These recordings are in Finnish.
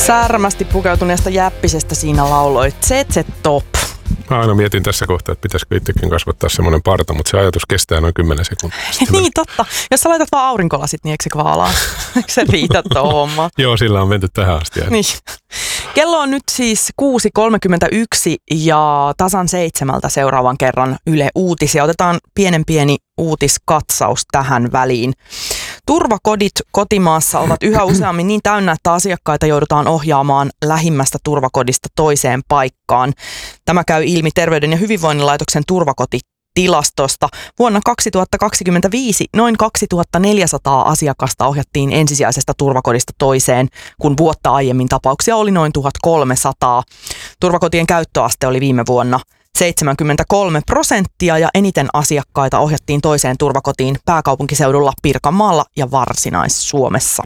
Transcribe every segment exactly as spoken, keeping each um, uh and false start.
Särmästi pukeutuneesta jäppisestä siinä lauloit Z Z Top. Mä aina mietin tässä kohtaa, että pitäisikö itsekin kasvattaa semmoinen parta, mutta se ajatus kestää noin kymmenen sekuntia. Niin, totta. Jos sä laitat vaan aurinkolasit, niin eikö se vaalaa? Eikö se riitä tuo homma? Joo, sillä on menty tähän asti. Niin. Kello on nyt siis kuusi kolmekymmentäyksi ja tasan seitsemältä seuraavan kerran Yle Uutisia. Otetaan pienen pieni uutiskatsaus tähän väliin. Turvakodit kotimaassa ovat yhä useammin niin täynnä, että asiakkaita joudutaan ohjaamaan lähimmästä turvakodista toiseen paikkaan. Tämä käy ilmi Terveyden ja hyvinvoinnin laitoksen turvakotitilastosta. Vuonna kaksituhattakaksikymmentäviisi noin kaksituhattaneljäsataa asiakasta ohjattiin ensisijaisesta turvakodista toiseen, kun vuotta aiemmin tapauksia oli noin tuhatkolmesataa. Turvakotien käyttöaste oli viime vuonna seitsemänkymmentäkolme prosenttia ja eniten asiakkaita ohjattiin toiseen turvakotiin pääkaupunkiseudulla, Pirkanmaalla ja Varsinais-Suomessa.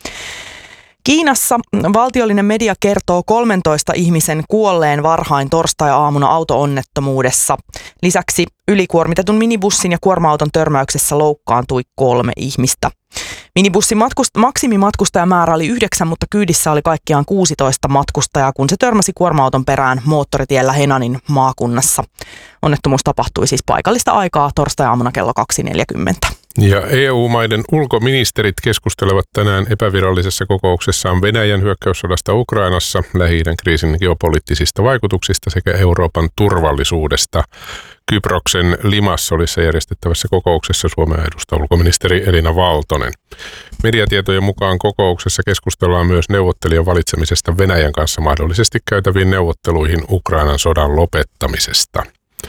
Kiinassa valtiollinen media kertoo kolmentoista ihmisen kuolleen varhain torstai-aamuna auto-onnettomuudessa. Lisäksi ylikuormitetun minibussin ja kuorma-auton törmäyksessä loukkaantui kolme ihmistä. Minibussin matkust- maksimimatkustajamäärä oli yhdeksän, mutta kyydissä oli kaikkiaan kuusitoista matkustajaa, kun se törmäsi kuorma-auton perään moottoritiellä Henanin maakunnassa. Onnettomuus tapahtui siis paikallista aikaa torstai-aamuna kello kaksi neljäkymmentä. Ja E U-maiden ulkoministerit keskustelevat tänään epävirallisessa kokouksessaan Venäjän hyökkäyssodasta Ukrainassa, Lähi-idän kriisin geopoliittisista vaikutuksista sekä Euroopan turvallisuudesta. Kyproksen Limassolissa järjestettävässä kokouksessa Suomea edustaa ulkoministeri Elina Valtonen. Mediatietojen mukaan kokouksessa keskustellaan myös neuvottelijan valitsemisesta Venäjän kanssa mahdollisesti käytäviin neuvotteluihin Ukrainan sodan lopettamisesta.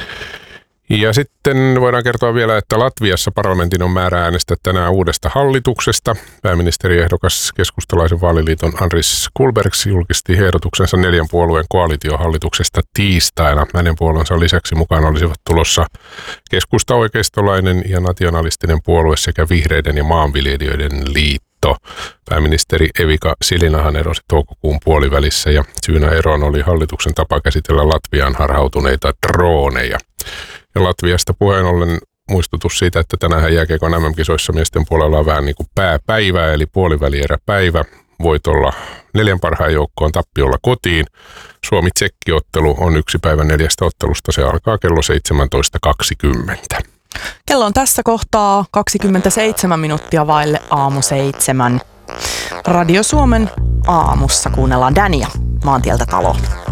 Ja sitten voidaan kertoa vielä, että Latviassa parlamentin on määrä äänestää tänään uudesta hallituksesta. Pääministeriehdokas keskustalaisen vaaliliiton Andris Kulbergs julkisti ehdotuksensa neljän puolueen koalitiohallituksesta tiistaina. Hänen puolueensa lisäksi mukaan olisivat tulossa keskusta-oikeistolainen ja nationalistinen puolue sekä vihreiden ja maanviljelijöiden liitto. Pääministeri Evika Silinahan erosi toukokuun puolivälissä ja syynä eroon oli hallituksen tapa käsitellä Latviaan harhautuneita drooneja. Ja Latviasta puheen ollen muistutus siitä, että tänään jääkiekon M M-kisoissa miesten puolella on vähän niin kuin pääpäivä, eli puolivälieräpäivä. Voitolla neljän parhaan joukkoon tappiolla kotiin. Suomi-Tsekki-ottelu on yksi päivän neljästä ottelusta. Se alkaa kello seitsemäntoista kaksikymmentä. Kello on tässä kohtaa kaksikymmentäseitsemän minuuttia vaille aamu seitsemän. Radio Suomen aamussa kuunnellaan Dania Maantieltä taloon.